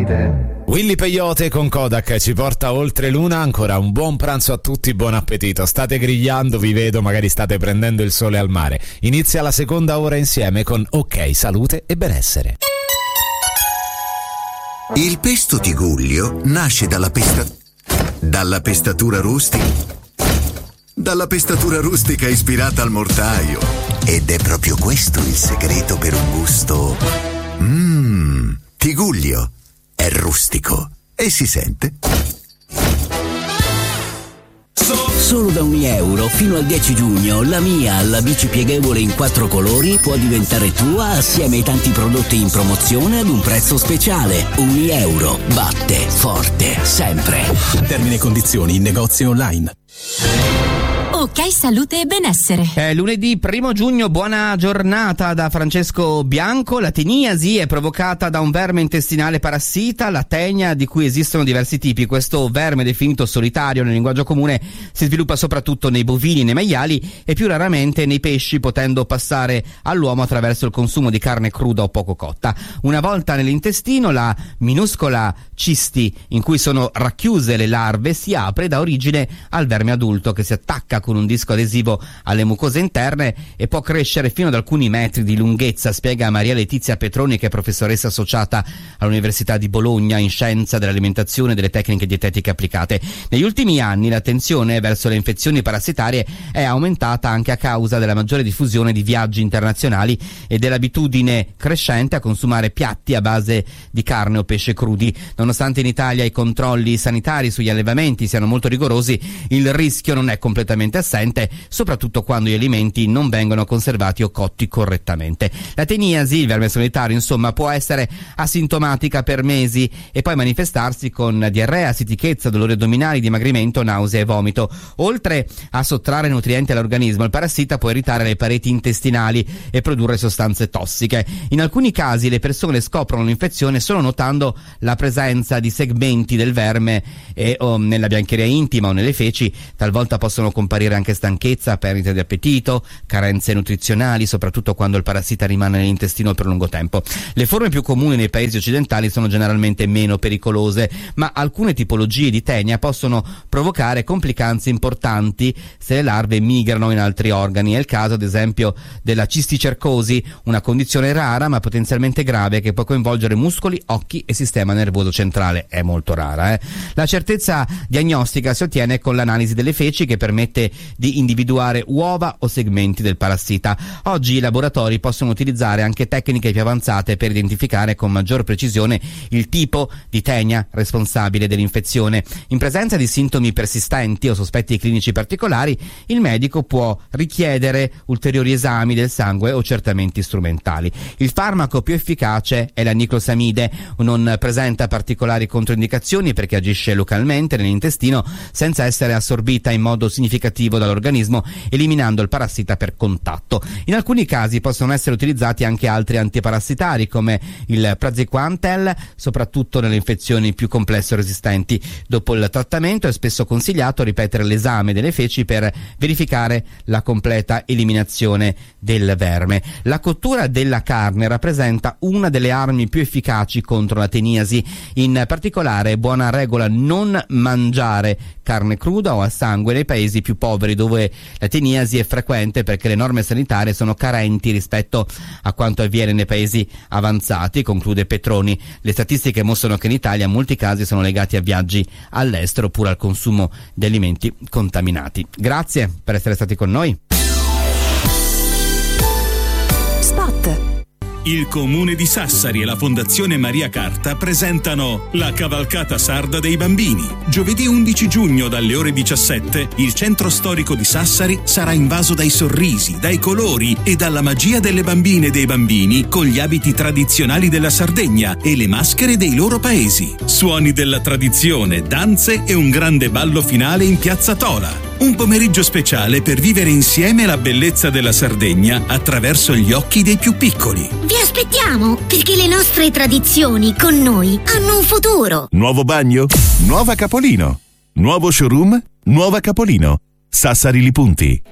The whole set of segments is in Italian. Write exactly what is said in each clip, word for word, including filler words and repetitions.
salute. Willy Peyote con Kodak ci porta oltre l'una. Ancora un buon pranzo a tutti, buon appetito. State grigliando, vi vedo, magari state prendendo il sole al mare. Inizia la seconda ora insieme con Ok, salute e benessere. Il pesto Tigullio nasce dalla pesta... dalla pestatura rustica... dalla pestatura rustica ispirata al mortaio. Ed è proprio questo il segreto per un gusto... Mmm, Tigullio. È rustico e si sente. Solo da un euro fino al dieci giugno la mia, la bici pieghevole in quattro colori, può diventare tua assieme ai tanti prodotti in promozione ad un prezzo speciale. Un euro batte forte sempre. Termini e condizioni in negozi online. Ok, salute e benessere. È lunedì primo giugno, buona giornata da Francesco Bianco. La teniasi è provocata da un verme intestinale parassita, la tenia, di cui esistono diversi tipi. Questo verme, definito solitario nel linguaggio comune, si sviluppa soprattutto nei bovini e nei maiali e più raramente nei pesci, potendo passare all'uomo attraverso il consumo di carne cruda o poco cotta. Una volta nell'intestino, la minuscola cisti in cui sono racchiuse le larve si apre, da origine al verme adulto, che si attacca con un disco adesivo alle mucose interne e può crescere fino ad alcuni metri di lunghezza, spiega Maria Letizia Petroni, che è professoressa associata all'Università di Bologna in scienza dell'alimentazione e delle tecniche dietetiche applicate. Negli ultimi anni l'attenzione verso le infezioni parassitarie è aumentata anche a causa della maggiore diffusione di viaggi internazionali e dell'abitudine crescente a consumare piatti a base di carne o pesce crudi. Nonostante in Italia i controlli sanitari sugli allevamenti siano molto rigorosi, il rischio non è completamente assente, soprattutto quando gli alimenti non vengono conservati o cotti correttamente. La teniasi, il verme solitario, insomma, può essere asintomatica per mesi e poi manifestarsi con diarrea, stitichezza, dolori addominali, dimagrimento, nausea e vomito. Oltre a sottrarre nutrienti all'organismo, il parassita può irritare le pareti intestinali e produrre sostanze tossiche. In alcuni casi le persone scoprono l'infezione solo notando la presenza di segmenti del verme e, o nella biancheria intima o nelle feci. Talvolta possono comparire anche stanchezza, perdita di appetito, carenze nutrizionali, soprattutto quando il parassita rimane nell'intestino per lungo tempo. Le forme più comuni nei paesi occidentali sono generalmente meno pericolose, ma alcune tipologie di tenia possono provocare complicanze importanti se le larve migrano in altri organi. È il caso, ad esempio, della cisticercosi, una condizione rara ma potenzialmente grave che può coinvolgere muscoli, occhi e sistema nervoso centrale. È molto rara, eh? La certezza diagnostica si ottiene con l'analisi delle feci, che permette di individuare uova o segmenti del parassita. Oggi i laboratori possono utilizzare anche tecniche più avanzate per identificare con maggior precisione il tipo di tenia responsabile dell'infezione. In presenza di sintomi persistenti o sospetti clinici particolari, il medico può richiedere ulteriori esami del sangue o accertamenti strumentali. Il farmaco più efficace è la niclosamide. Non presenta particolari controindicazioni perché agisce localmente nell'intestino senza essere assorbita in modo significativo dall'organismo, eliminando il parassita per contatto. In alcuni casi possono essere utilizzati anche altri antiparassitari come il praziquantel, soprattutto nelle infezioni più complesse o resistenti. Dopo il trattamento è spesso consigliato ripetere l'esame delle feci per verificare la completa eliminazione del verme. La cottura della carne rappresenta una delle armi più efficaci contro la teniasi. In particolare è buona regola non mangiare carne cruda o a sangue nei paesi più poveri, dove la teniasi è frequente perché le norme sanitarie sono carenti rispetto a quanto avviene nei paesi avanzati, conclude Petroni. Le statistiche mostrano che in Italia molti casi sono legati a viaggi all'estero oppure al consumo di alimenti contaminati. Grazie per essere stati con noi. Il Comune di Sassari e la Fondazione Maria Carta presentano la Cavalcata Sarda dei Bambini. Giovedì undici giugno dalle ore diciassette il centro storico di Sassari sarà invaso dai sorrisi, dai colori e dalla magia delle bambine e dei bambini con gli abiti tradizionali della Sardegna e le maschere dei loro paesi. Suoni della tradizione, danze e un grande ballo finale in Piazza Tola. Un pomeriggio speciale per vivere insieme la bellezza della Sardegna attraverso gli occhi dei più piccoli. Vi aspettiamo, perché le nostre tradizioni con noi hanno un futuro. Nuovo bagno? Nuova Capolino. Nuovo showroom? Nuova Capolino. Sassari Li Punti.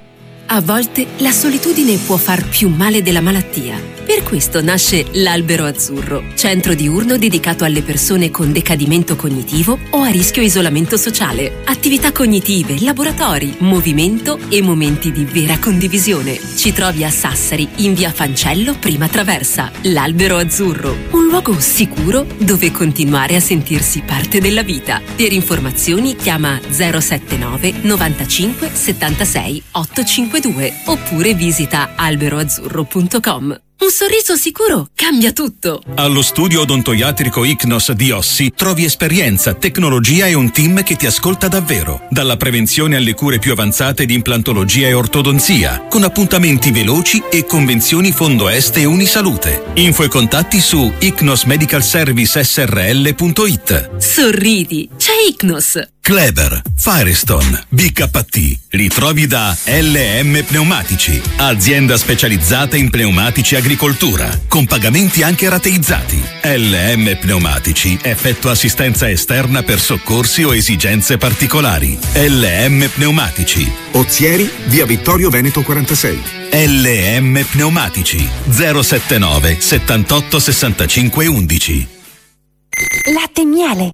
A volte la solitudine può far più male della malattia. Per questo nasce l'Albero Azzurro, centro diurno dedicato alle persone con decadimento cognitivo o a rischio isolamento sociale. Attività cognitive, laboratori, movimento e momenti di vera condivisione. Ci trovi a Sassari, in via Fancello, prima traversa. L'Albero Azzurro, un luogo sicuro dove continuare a sentirsi parte della vita. Per informazioni chiama zero sette nove novantacinque settantasei ottocentocinquantadue oppure visita alberoazzurro punto com. Un sorriso sicuro cambia tutto. Allo studio odontoiatrico Icnos di Ossi trovi esperienza, tecnologia e un team che ti ascolta davvero. Dalla prevenzione alle cure più avanzate di implantologia e ortodonzia, con appuntamenti veloci e convenzioni Fondo Est e Unisalute. Info e contatti su icnos medical service s r l punto i t. Sorridi, c'è Icnos. Kleber, Firestone, B K T, li trovi da L M Pneumatici, azienda specializzata in pneumatici agricoltura, con pagamenti anche rateizzati. L M Pneumatici effettua assistenza esterna per soccorsi o esigenze particolari. L M Pneumatici. Ozieri, via Vittorio Veneto quarantasei. L M Pneumatici, zero sette nove settantotto sessantacinque undici. Latte e miele,